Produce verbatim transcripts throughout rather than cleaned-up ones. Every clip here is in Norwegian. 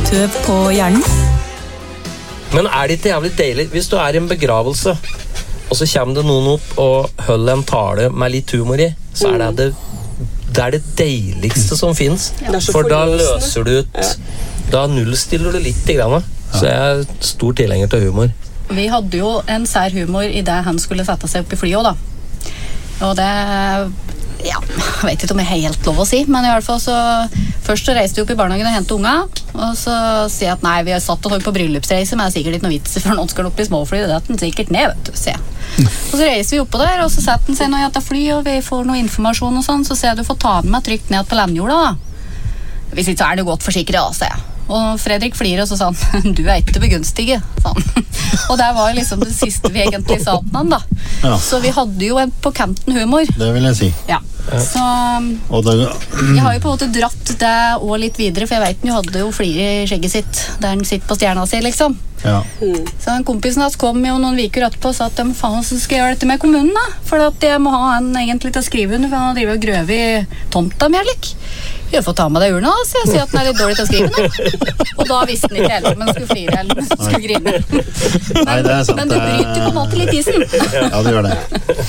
tøv på hjernen. Men er det ikke jævlig deilig hvis du er i en begravelse, og så kommer det noen opp og holder en tale med litt humor i, så er det det, det, er det deiligste som finnes. For da løser du ut, da nullstiller du litt i grann. Så jeg er stor tilhenger til humor. Vi hadde jo en sær humor i det han skulle sette seg opp i flyet også, da. Og det, ja, jeg vet ikke om jeg har helt lov å si, men i hvert fall så, først så reiste vi opp i barnehagen og hentet unga, og så sier jeg at nei, vi har satt og holdt på bryllupsreise, men det er sikkert ikke noe vits for noen skal opp i småfly, det er den sikkert ned, vet du, sier jeg. Og så reiser vi oppå der, og så setter den seg noe i etter fly, og vi får noe informasjon og sånn, så sier jeg du får ta med meg trygt ned på landjorda, da. Hvis ikke så er det godt forsikret, da, sier jeg. Og Fredrik flirer, og så sa han, du er ikke begunstige, sa han. Og det var liksom det siste vi egentlig sa til han, da. Ja. Så vi hadde jo en på kanten humor. Det vil jeg si. Ja. Så det, jeg har jo på en måte dratt det og litt videre, for jeg vet han jo hadde jo flirer i skjegget sitt, der han sitter på stjerna si, liksom. Ja. Mm. Så en kompisen hans kom jo noen viker etterpå og sa at faen, så skal jeg gjøre dette med kommunen, da. For at jeg må ha en egentlig til å skrive under, for han driver og grøver i tomta mer, lik. Jeg får ta med deg urna, så jeg sier at den er litt dårlig til å skrive den. Og da visste den ikke helt om den skulle flire eller om den skulle grine. Men, Nei, det er sant. Men det bryter på en måte litt isen. Ja, det gjør det.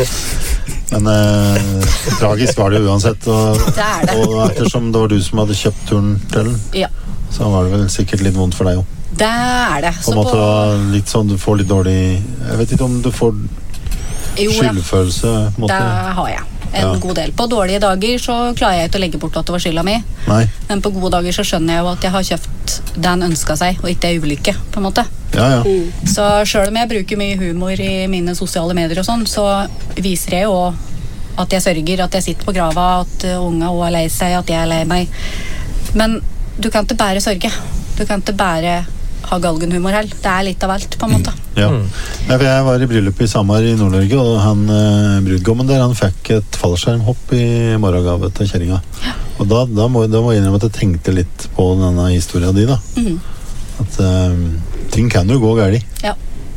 Men eh, tragisk var det uansett. Og, det er det. Og ettersom det var du som hadde kjøpt turen til den, ja. Så var det vel sikkert litt vondt for deg også. Det er det. På en måte på... litt sånn, du får litt dårlig, jeg vet ikke om du får jo, skyldfølelse. Ja. Det har jeg. En ja. God del. På dårlige dager så klarer jeg ikke å legge bort at det var skylda mi. Nei. Men på gode dager så skjønner jeg jo at jeg har kjøpt det han ønsket seg, og ikke det ulykke, på en måte. Ja, ja. Mm. Så selv om jeg bruker mye humor i mine sosiale medier og sånn, så viser jeg jo at jeg sørger, at jeg sitter på grava, at unga også er lei seg, at jeg er lei meg. Men du kan ikke bare sørge. Du kan ikke bare ha galgenhumor her. Det er litt av alt, på en måte. Ja. Ja, for jeg var i bryllup i Samar i Nord-Norge, og han eh, brudgommen der, han fikk et fallskjermhopp i morgengave til kjæringa. Ja. Og da, da, må, da må jeg innrømme at jeg tenkte litt på denne historien din, da. Mm. At eh, ting kan jo gå galt. Ja.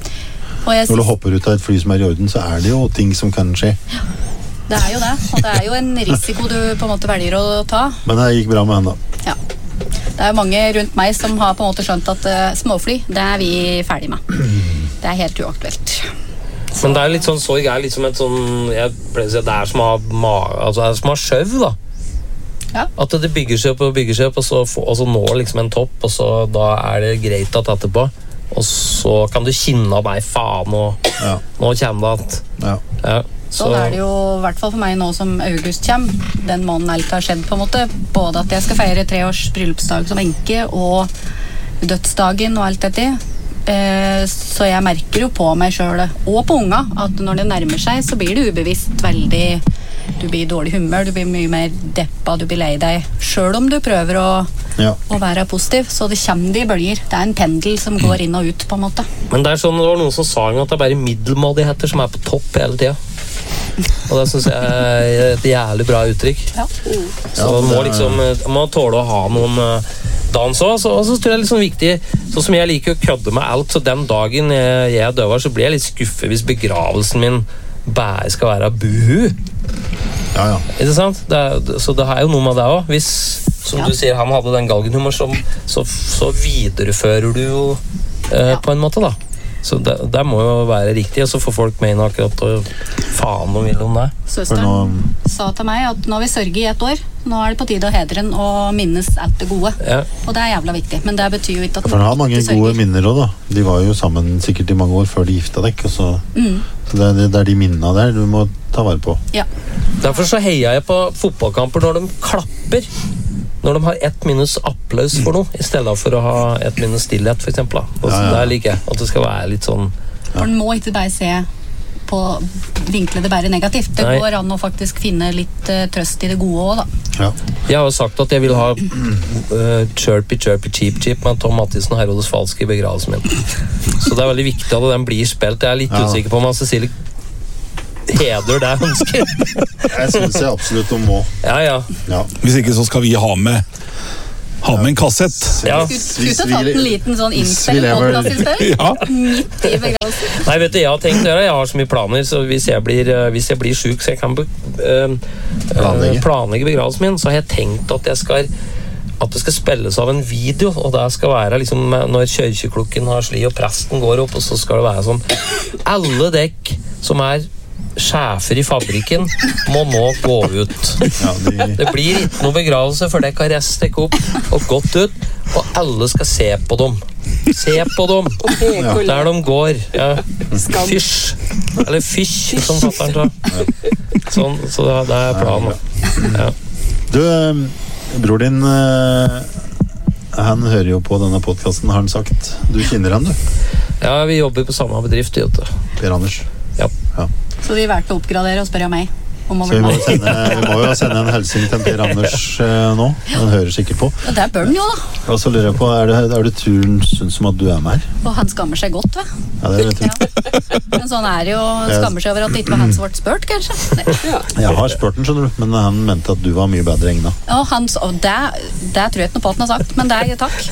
Når du hopper ut av et fly som er i orden, så er det jo ting som kan skje. Ja. Det er jo det, og det er jo en risiko du på en måte velger å ta. Men det gikk bra med henne da. Ja. Det er mange rundt meg som har på en måte skjønt at uh, småfly, det er vi ferdig med. Det er helt uaktuelt. Så. Men det er litt sånn, sorg er litt som et sånn, jeg pleier å si at det er som å ha, altså, det er som å ha skjøv, da. Ja. At det bygger seg opp og bygger seg opp, og så, og så når liksom en topp, og så da er det greit at etterpå. Og så kan du kinne av meg, faen, og ja. Nå kommer det at. Ja. Ja. Så sånn er det jo i hvert fall for meg nå som august kommer, den måneden alt har skjedd på en måte, både at jeg skal feire tre års bryllupsdag som enke og dødsdagen og alt dette, eh, så jeg merker jo på meg selv og på unga at når det nærmer seg så blir det ubevisst veldig, du blir i dårlig humør, du blir mye mer deppa, du blir lei deg, selv om du prøver å, ja. Å være positiv, så det kommer de bølger, det er en pendel som går inn og ut på en måte. Men det er sånn, det var noen som sa at det er bare middelmådigheter som er på topp hele tiden. Og det synes jeg er et jævlig bra uttrykk. Ja. Så man må liksom man må tåle å ha noen dans også. Og så tror jeg det er litt sånn viktig, sånn som jeg liker å kødde med alt, så den dagen jeg, jeg døver, så blir jeg litt skuffet hvis begravelsen min bare skal være buhu. Ja, ja. Ikke sant? Det er, så det er jo noe med det også. Hvis, som ja. Du sier, han hadde den galgenhumor, så, så, så viderefører du jo eh, ja. På en måte da. Så det, det må jo være riktig, og så får folk mene akkurat og faen og vil om det. Søsteren nå... sa til meg at nå har vi sørget i et år, nå er det på tide å hedre den og minnes alt det gode. Ja. Og det er jævla viktig, men det betyr jo ikke at ja, for han har mange gode minner også da. De var jo sammen sikkert i mange år før de gifta deg, så, mm. så det, det er de minnene der du må ta vare på. Ja. Derfor så heier jeg på fotballkamper når de klapper. Når de har ett minus applaus for noe, i stedet for å ha ett minus stillhet, for eksempel. Ja, ja. Der liker jeg, at det skal være litt sånn... Ja. For den må ikke bare se på vinkle det bare negativt. Det Nei. Går an å faktisk finne litt uh, trøst i det gode også, da. Ja. Jeg har jo sagt at jeg vil ha uh, chirpy, chirpy, cheap, cheap med Tom Mathisen og Herodes Falsk i begravelsen min. Så det er veldig viktig at den blir spilt. Jeg er litt ja. Usikker på om Cecilie heder det jeg ønsker. Jeg synes jeg absolutt hun må. Ja, ja. Ja. Hvis ikke så skal vi ha med ha med en kassett. Ja. Skulle du tatt en liten sånn innspill på den assistent? Ja. Midt i begravelsen. Nei, vet du, jeg har tenkt å gjøre, jeg har så mye planer, så hvis jeg blir, hvis jeg blir syk, så jeg kan be, uh, planlegge. planlegge begravelsen min, så har jeg tenkt at jeg skal at det skal spilles av en video, og det skal være liksom når kjørkeklokken har sli og presten går opp, og så skal det være sånn alle dekk som er sjefer i fabrikken må nå gå ut. Ja, de... Det blir ikke noe begravelse for dekk har reist dekk opp og gått ut, og alle skal se på dem. Se på dem ja. Der de går. Ja. Fysj. Eller fysj, som fatteren sa. Sånn, så det er planen. Ja. Du... Bror din, han hører jo på denne podcasten, har han sagt. Du kjenner han, du? Ja, vi jobber på samme bedrift, Jøte. Per Anders. Ja. Ja. Så vi valgte å oppgradere og spørre meg. Om Så vi må, sende, vi må jo sende en helsing til Per Anders eh, nå. Han hører sikkert på. Og det bør han jo, da. Og så lurer jeg på, er det, er det turen synes som at du er med her? Og han skammer seg godt, vet. Ja, det vet du. Ja. Men sånn er det jo, skammer seg over at det ikke var han som ble spurt, kanskje. Nei. Jeg har spurt den, skjønner du, men han mente at du var mye bedre egnet. Ja, han, og det, det tror jeg ikke noe på at han har sagt, men det er takk.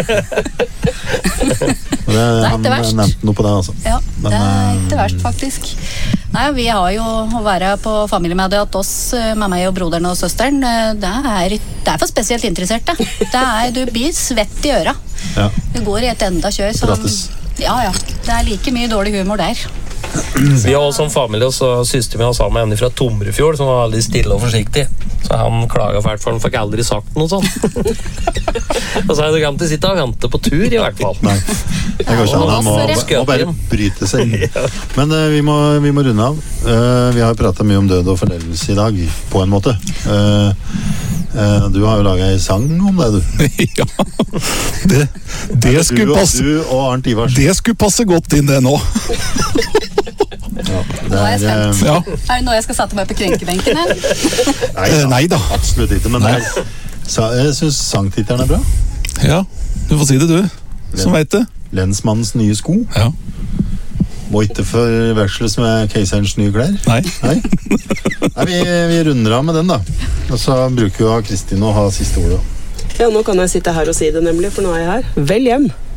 Det, det er ikke verst. Han nevnte noe på det, altså. Ja, det er ikke verst, faktisk. Nei, vi har jo å være på familiemedie at oss, med meg og broderen og søsteren, det er, det er for spesielt interesserte. Det er, du blir svett i øra. Ja. Du går i et enda kjør som... Ja, ja. Det er like mye dårlig humor der. Vi har også som familie, og så syste vi oss sammen med en fra Tomrefjord, som var veldig stille og forsiktig. Så han klaget fælt, for han fikk aldri sagt noe sånt. Og så er det gant å sitte og vente på tur, i hvert fall. Nei, det går ikke. Han må, må bare bryte seg. Men uh, vi, må, vi må runde av. Uh, vi har pratet mye om død og forlevelse i dag, på en måte. Uh, uh, du har jo laget en sang om det, du. Ja, det, det, det skulle du, passe. Du og Arnt Ivarsen. Det skulle passe godt inn det nå. Ja, nå er jeg spent. Ja. Er det nå jeg skal sette meg på krenkebenken her? Nei da, Nei da. absolutt ikke, men jeg, jeg synes sangtitteren er bra. Ja, du får si det du, som vet det. Lensmannens nye sko. Ja. Må ikke forveksles med keiserens nye klær. Nei. Nei? Nei, vi, vi runder av med den da. Og så bruker jo Kristin å ha siste ordet. Ja, nå kan jeg sitte her og si det nemlig, for nå er jeg her. Vel hjem!